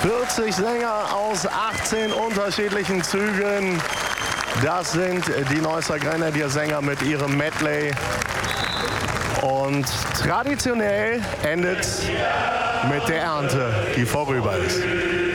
40 Sänger aus 18 unterschiedlichen Zügen. Das sind die Neusser Grenadiersänger mit ihrem Medley. Und traditionell endet mit der Ernte, die vorüber ist.